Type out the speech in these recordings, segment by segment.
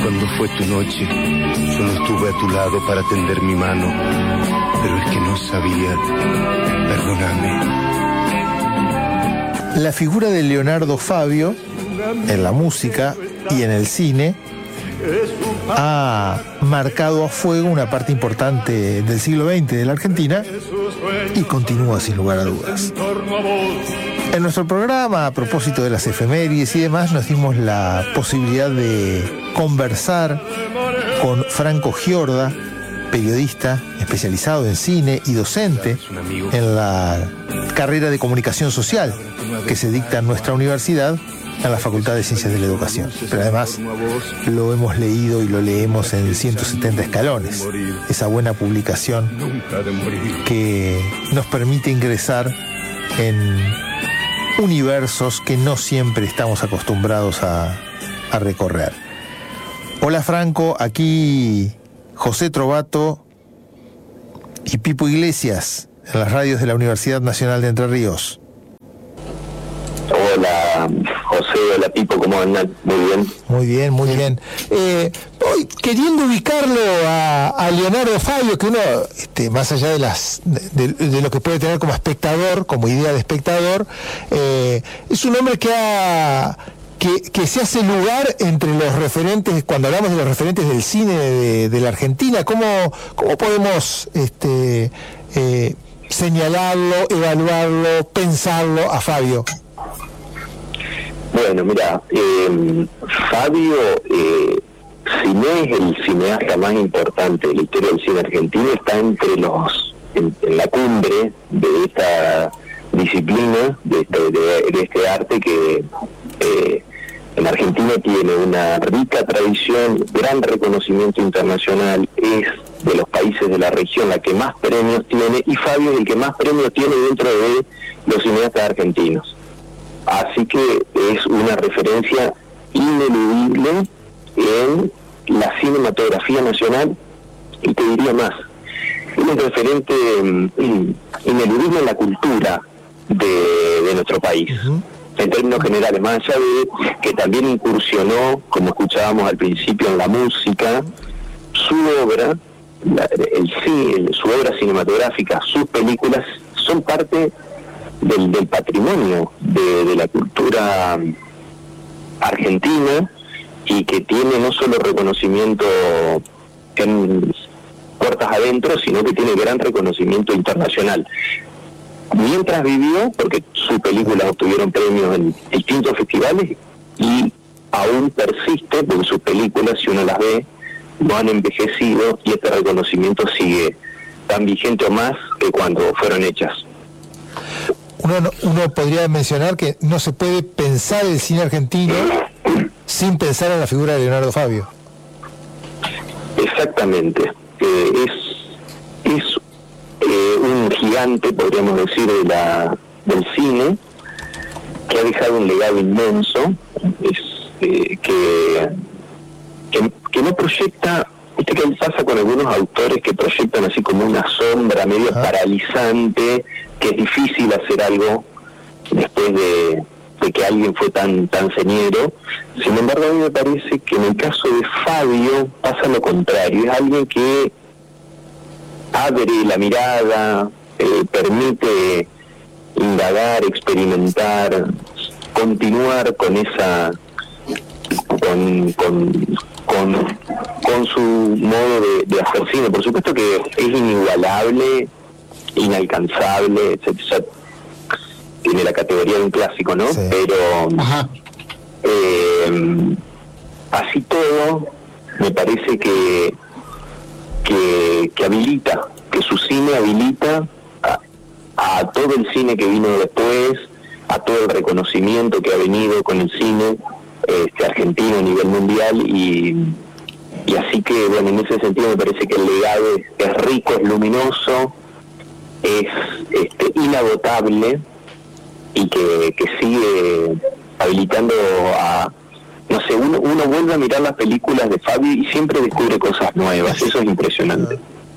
Cuando fue tu noche, solo estuve a tu lado para tender mi mano, pero el que no sabía, perdóname. La figura de Leonardo Fabio, en la música y en el cine, ha marcado a fuego una parte importante del siglo XX de la Argentina y continúa sin lugar a dudas. En nuestro programa, a propósito de las efemérides y demás, nos dimos la posibilidad de conversar con Franco Giorda, periodista especializado en cine y docente en la carrera de comunicación social que se dicta en nuestra universidad, en la Facultad de Ciencias de la Educación. Pero además lo hemos leído y lo leemos en 170 escalones, esa buena publicación que nos permite ingresar en universos que no siempre estamos acostumbrados a recorrer. Hola Franco, aquí José Trovato y Pipo Iglesias en las radios de la Universidad Nacional de Entre Ríos. Hola José, hola Pipo, ¿cómo andan? Muy bien. Muy bien, muy bien. Hoy, queriendo ubicarlo a Leonardo Fabio, que uno, más allá de lo que puede tener como espectador, como idea de espectador, es un hombre que se hace lugar entre los referentes, cuando hablamos de los referentes del cine de la Argentina. ¿Cómo podemos señalarlo, evaluarlo, pensarlo a Fabio? Bueno, mira, Fabio, si no es el cineasta más importante de la historia del cine argentino, está entre en la cumbre de esta disciplina, de este arte que en Argentina tiene una rica tradición, gran reconocimiento internacional, es de los países de la región la que más premios tiene, y Fabio es el que más premios tiene dentro de los cineastas argentinos. Así que es una referencia ineludible en la cinematografía nacional, y te diría más, es un referente ineludible en la cultura de nuestro país. En términos generales, más allá de que también incursionó, como escuchábamos al principio, en la música, su obra, su obra cinematográfica, sus películas, son parte del patrimonio de la cultura argentina, y que tiene no solo reconocimiento en puertas adentro, sino que tiene gran reconocimiento internacional. Mientras vivió, porque sus películas obtuvieron premios en distintos festivales, y aún persiste, porque sus películas, si uno las ve, no han envejecido, y este reconocimiento sigue tan vigente o más que cuando fueron hechas. Uno podría mencionar que no se puede pensar el cine argentino sin pensar en la figura de Leonardo Fabio. Exactamente. Es un gigante, podríamos decir, del cine, que ha dejado un legado inmenso, que no proyecta. Viste que pasa con algunos autores que proyectan así como una sombra medio paralizante, que es difícil hacer algo después de que alguien fue tan señero. Sin embargo, a mí me parece que en el caso de Fabio pasa lo contrario. Es alguien que abre la mirada, permite indagar, experimentar, continuar con esa con su modo de hacer cine. Por supuesto que es inigualable, inalcanzable, etc. Tiene la categoría de un clásico, ¿no? Sí. Pero así todo, me parece que habilita, que su cine habilita a todo el cine que vino después, a todo el reconocimiento que ha venido con el cine argentino a nivel mundial, y así que, bueno, en ese sentido me parece que el legado es rico, es luminoso, es inagotable, y que sigue habilitando a, no sé, uno vuelve a mirar las películas de Fabio y siempre descubre cosas nuevas. Eso es impresionante.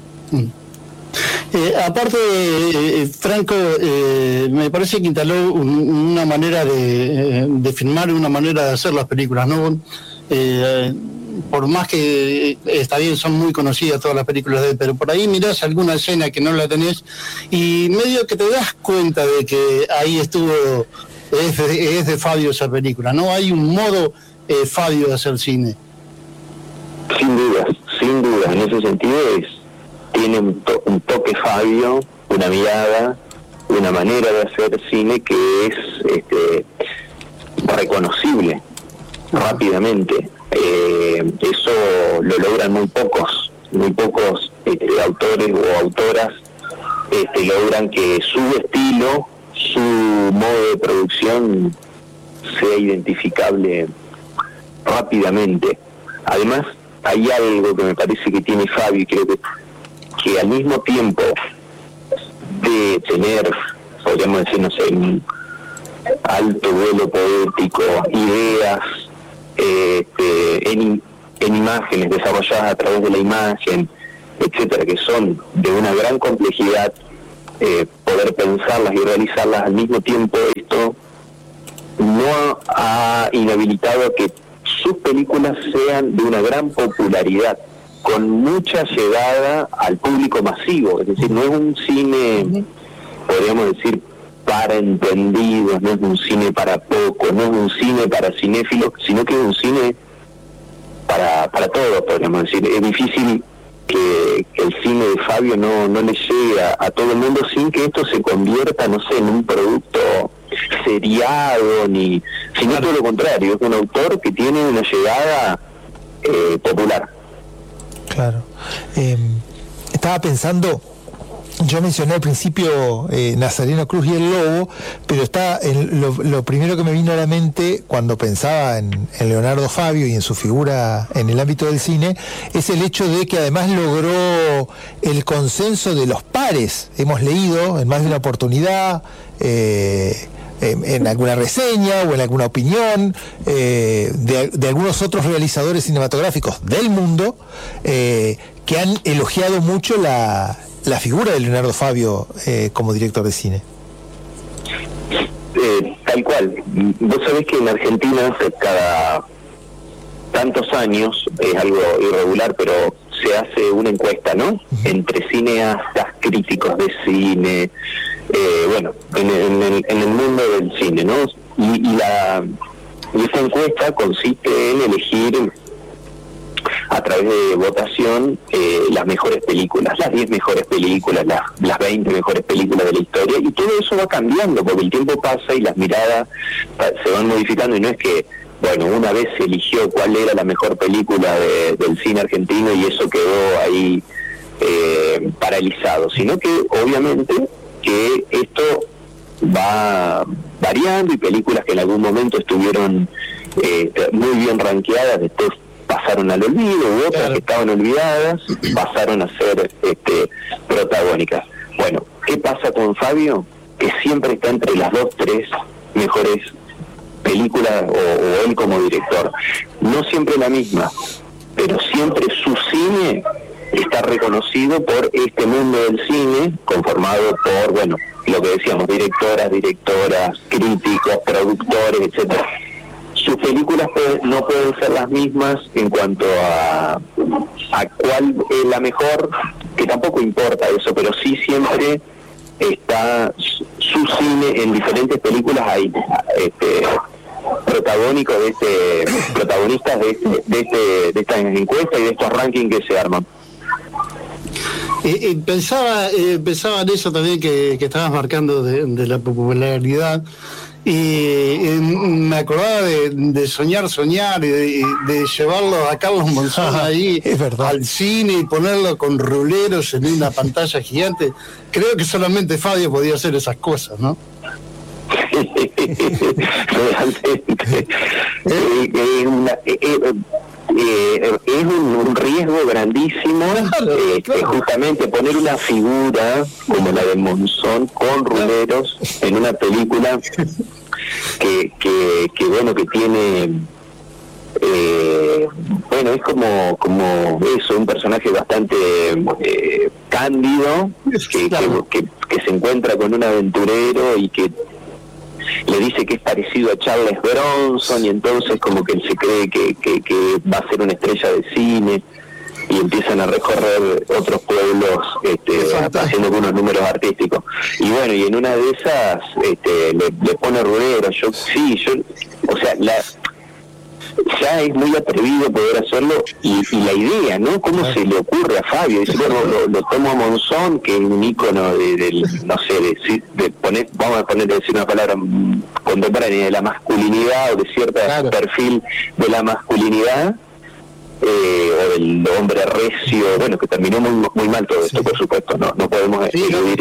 Aparte, Franco, me parece que instaló una manera de filmar, una manera de hacer las películas, ¿no? por más que está bien, son muy conocidas todas las películas de él, pero por ahí mirás alguna escena que no la tenés y medio que te das cuenta de que ahí estuvo, es de Fabio esa película, ¿no? Hay un modo Fabio de hacer cine. Sin duda, en ese sentido tiene un toque Fabio, una mirada, una manera de hacer cine que es reconocible rápidamente. Eso lo logran muy pocos autores o autoras logran que su estilo, su modo de producción sea identificable rápidamente. Además, hay algo que me parece que tiene Fabio, y creo que al mismo tiempo de tener, podríamos decir, no sé, un alto vuelo poético, ideas en imágenes desarrolladas a través de la imagen, etcétera, que son de una gran complejidad, poder pensarlas y realizarlas al mismo tiempo, esto no ha inhabilitado que sus películas sean de una gran popularidad, con mucha llegada al público masivo. Es decir, no es un cine, podríamos decir, para entendidos, no es un cine para pocos, no es un cine para cinéfilos, sino que es un cine para todos, podríamos decir. Es difícil que el cine de Fabio no le llegue a todo el mundo sin que esto se convierta, no sé, en un producto seriado, sino todo lo contrario, es un autor que tiene una llegada popular. Claro. Estaba pensando, yo mencioné al principio Nazareno Cruz y el Lobo, pero está lo primero que me vino a la mente cuando pensaba en Leonardo Fabio y en su figura en el ámbito del cine, es el hecho de que además logró el consenso de los pares. Hemos leído en más de una oportunidad, en alguna reseña o en alguna opinión de algunos otros realizadores cinematográficos del mundo que han elogiado mucho la figura de Leonardo Fabio como director de cine. Tal cual. Vos sabés que en Argentina cada tantos años, es algo irregular, pero se hace una encuesta, ¿no? Entre cineastas, críticos de cine, bueno, en el mundo del cine, ¿no? Y esta encuesta consiste en elegir a través de votación las mejores películas, las 10 mejores películas, las 20 mejores películas de la historia, y todo eso va cambiando porque el tiempo pasa y las miradas se van modificando, y no es que, bueno, una vez se eligió cuál era la mejor película del cine argentino y eso quedó ahí paralizado, sino que obviamente que esto va variando, y películas que en algún momento estuvieron muy bien rankeadas después pasaron al olvido, u otras que estaban olvidadas pasaron a ser protagónicas. Bueno, ¿qué pasa con Fabio? Que siempre está entre las 2, 3 mejores películas, o él como director. No siempre la misma, pero siempre su cine está reconocido por este mundo del cine, conformado por, bueno, lo que decíamos, directoras, críticos, productores, etcétera. Sus películas no pueden ser las mismas en cuanto a cuál es la mejor, que tampoco importa eso, pero sí siempre está su cine en diferentes películas. Hay protagonistas de estas encuestas y de estos rankings que se arman. Pensaba en eso también que estabas marcando de la popularidad, y me acordaba de soñar y de llevarlo a Carlos Monzón ahí al cine y ponerlo con ruleros en una pantalla gigante. Creo que solamente Fabio podía hacer esas cosas, ¿no? Realmente es un riesgo grandísimo, justamente poner una figura como la de Monzón con ruleros en una película que bueno, que tiene bueno, es como eso, un personaje bastante cándido, que se encuentra con un aventurero y que le dice que es parecido a Charles Bronson, y entonces como que él se cree que va a ser una estrella de cine, y empiezan a recorrer otros pueblos haciendo unos números artísticos. Y bueno, y en una de esas le pone rulero. O sea, ya es muy atrevido poder hacerlo, y la idea, ¿no? ¿Cómo se le ocurre a Fabio? Dice, bueno, lo tomo a Monzón, que es un ícono no sé, vamos a decir una palabra contemporánea, de la masculinidad, o de cierto perfil de la masculinidad, o del hombre recio, bueno, que terminó muy mal todo esto, por supuesto, no podemos eludir,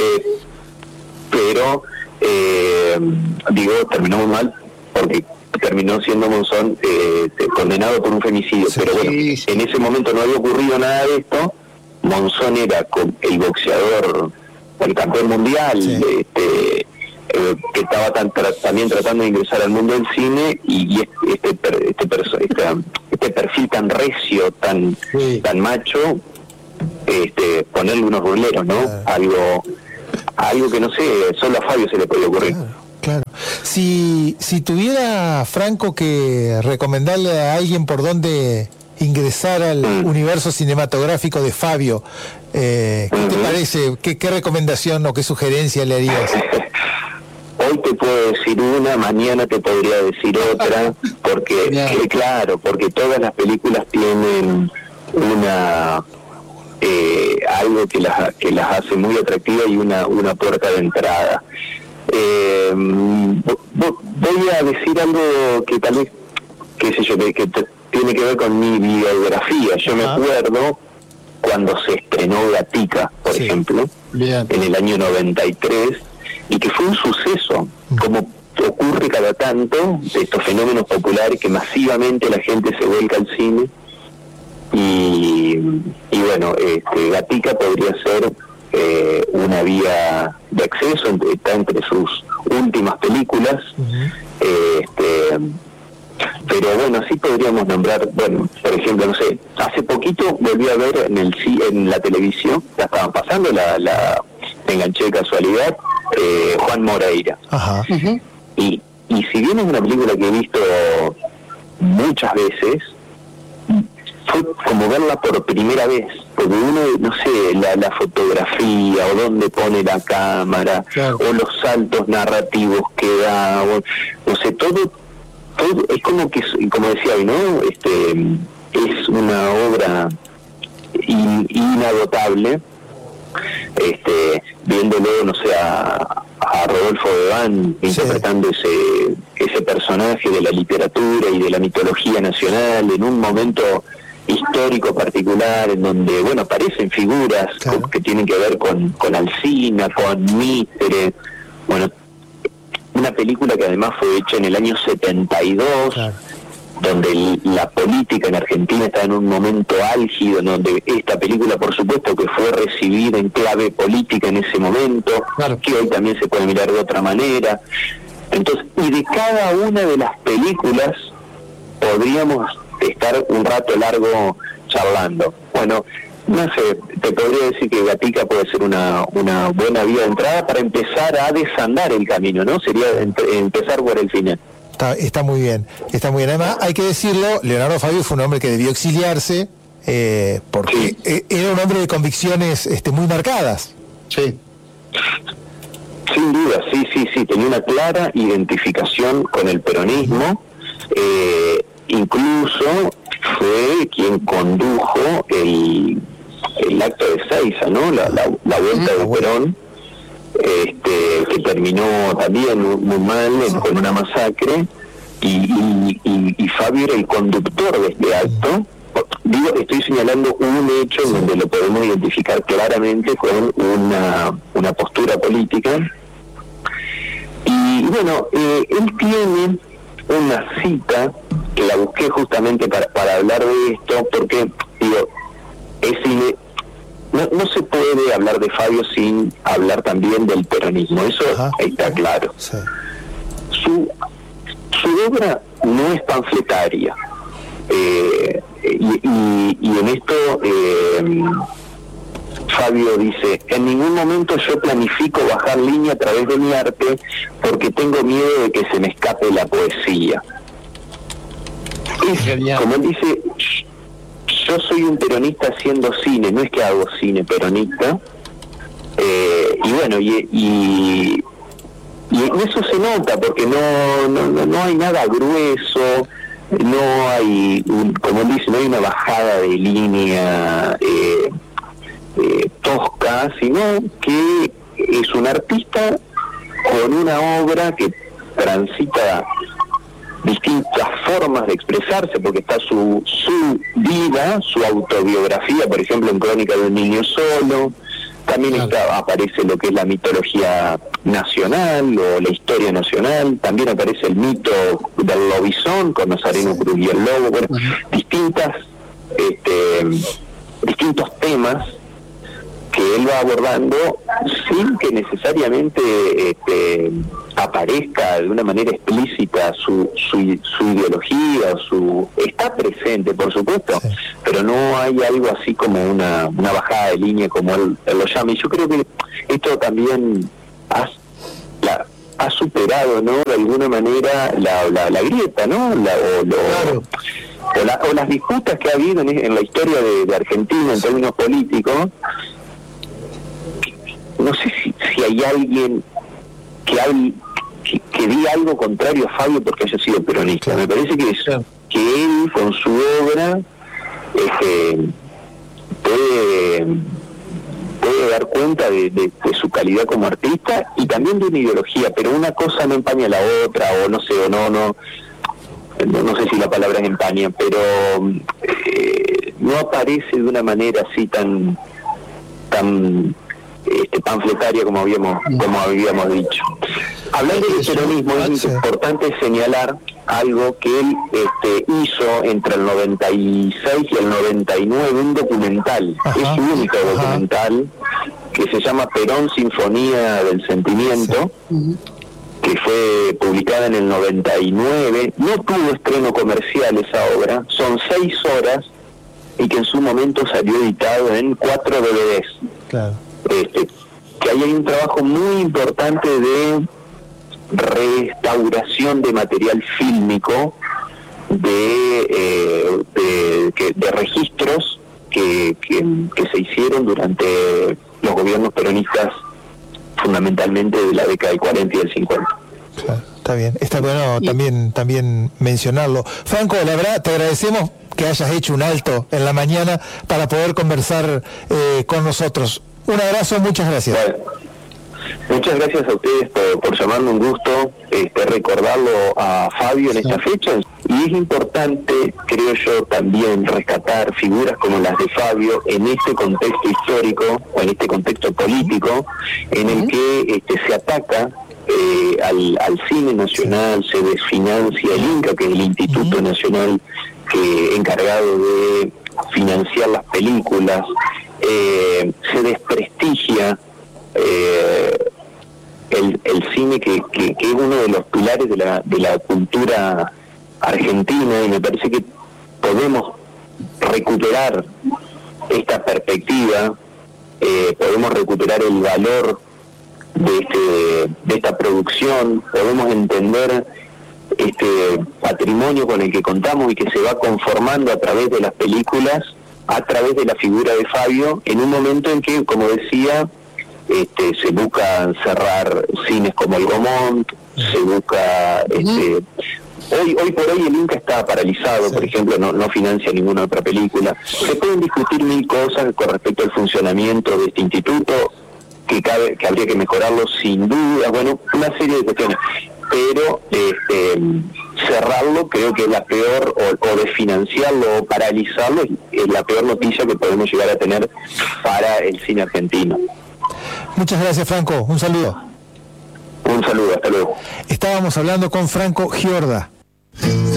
pero terminó muy mal porque terminó siendo Monzón condenado por un femicidio, pero bueno, en ese momento no había ocurrido nada de esto. Monzón era el boxeador, el campeón mundial, que estaba también tratando de ingresar al mundo del cine, y este perfil tan recio, tan macho, ponerle unos ruleros, ¿no? Algo que no sé, solo a Fabio se le podía ocurrir. Claro. Si tuviera, Franco, que recomendarle a alguien por dónde ingresar al universo cinematográfico de Fabio, ¿qué te parece? ¿Qué recomendación o qué sugerencia le harías? Hoy te puedo decir una, mañana te podría decir otra, porque todas las películas tienen algo que las hace muy atractivas, y una puerta de entrada. Voy a decir algo que tal vez, qué sé yo, que tiene que ver con mi biografía. Yo me acuerdo cuando se estrenó Gatica, por ejemplo, en el año 93, y que fue un suceso, como ocurre cada tanto, de estos fenómenos populares, que masivamente la gente se vuelca al cine, y bueno, Gatica podría ser una vía de acceso, está entre sus últimas películas, pero bueno, sí podríamos nombrar, bueno, por ejemplo, no sé, hace poquito volví a ver en la televisión, la estaban pasando, la enganché de casualidad, Juan Moreira. Y si bien es una película que he visto muchas veces, fue como verla por primera vez, porque uno, no sé, la fotografía, o dónde pone la cámara, o los saltos narrativos que da, no sé, todo es como que, como decía hoy, ¿no? Es una obra inagotable. Viéndolo, no sé, a Rodolfo Bebán interpretando ese personaje de la literatura y de la mitología nacional en un momento histórico particular, en donde, bueno, aparecen figuras que tienen que ver con Alsina, con Mitre, bueno, una película que además fue hecha en el año 72, donde la política en Argentina está en un momento álgido, donde esta película, por supuesto, que fue recibida en clave política en ese momento, que hoy también se puede mirar de otra manera. Entonces, y de cada una de las películas podríamos estar un rato largo charlando. Bueno, no sé, te podría decir que Gatica puede ser una buena vía de entrada para empezar a desandar el camino, ¿no? Sería empezar por el final. Está muy bien, está muy bien. Además, hay que decirlo, Leonardo Fabio fue un hombre que debió exiliarse, porque era un hombre de convicciones muy marcadas. Sí. Sin duda, sí, tenía una clara identificación con el peronismo, incluso fue quien condujo el acto de Seiza, ¿no? La vuelta de Perón, que terminó también muy mal, con una masacre, y Fabio era el conductor de este acto. Digo, estoy señalando un hecho en donde lo podemos identificar claramente con una postura política. Y bueno, él tiene una cita que la busqué justamente para hablar de esto, porque digo, no se puede hablar de Fabio sin hablar también del peronismo, eso está claro. Su obra no es panfletaria, y en esto Fabio dice: en ningún momento yo planifico bajar línea a través de mi arte porque tengo miedo de que se me escape la poesía. Como él dice, yo soy un peronista haciendo cine, no es que hago cine peronista. Y bueno, y eso se nota porque no hay nada grueso, no hay, como él dice, no hay una bajada de línea tosca, sino que es un artista con una obra que transita distintas formas de expresarse, porque está su vida, su autobiografía, por ejemplo, en Crónica de un niño solo. También aparece lo que es la mitología nacional o la historia nacional. También aparece el mito del lobizón con Nazareno Cruz y el lobo. Bueno, distintos temas que él va abordando sin que necesariamente aparezca de una manera explícita su ideología, está presente, por supuesto, sí, pero no hay algo así como una bajada de línea como él lo llama. Y yo creo que esto también ha superado, ¿no?, de alguna manera la grieta, ¿no?, o las disputas que ha habido en la historia de Argentina en términos políticos. No sé si hay alguien que diga algo contrario a Fabio porque haya sido peronista. Me parece que él con su obra puede dar cuenta de su calidad como artista y también de una ideología, pero una cosa no empaña a la otra, o no sé, o no sé si la palabra es empaña, pero no aparece de una manera así tan panfletaria como habíamos dicho. Hablando del peronismo, es importante señalar algo que él hizo entre el 96 y el 99, un documental. Ajá. Es su único documental, que se llama Perón, Sinfonía del Sentimiento, que fue publicada en el 99. No tuvo estreno comercial esa obra, son 6 horas, y que en su momento salió editado en 4 DVDs. Claro. Que ahí hay un trabajo muy importante de restauración de material fílmico, de registros que se hicieron durante los gobiernos peronistas, fundamentalmente de la década del 40 y del 50. Claro, está bien, está bueno también mencionarlo. Franco, la verdad te agradecemos que hayas hecho un alto en la mañana para poder conversar con nosotros. Un abrazo, muchas gracias. Bueno, muchas gracias a ustedes por llamarme, un gusto recordarlo a Fabio en esta fecha. Y es importante, creo yo, también rescatar figuras como las de Fabio en este contexto histórico o en este contexto político en el que se ataca al cine nacional, se desfinancia el INCA, que es el Instituto Nacional encargado de financiar las películas. Se desprestigia el cine que es uno de los pilares de la cultura argentina, y me parece que podemos recuperar esta perspectiva, podemos recuperar el valor de esta producción, podemos entender este patrimonio con el que contamos y que se va conformando a través de las películas, a través de la figura de Fabio, en un momento en que, como decía, se busca cerrar cines como el Gaumont, se busca hoy por hoy el INCA está paralizado, por ejemplo, no financia ninguna otra película. Se pueden discutir 1000 cosas con respecto al funcionamiento de este instituto, que habría que mejorarlo sin duda, bueno, una serie de cuestiones, pero cerrarlo creo que es la peor, o desfinanciarlo o paralizarlo es la peor noticia que podemos llegar a tener para el cine argentino. Muchas gracias, Franco, un saludo. Un saludo, hasta luego. Estábamos hablando con Franco Giorda.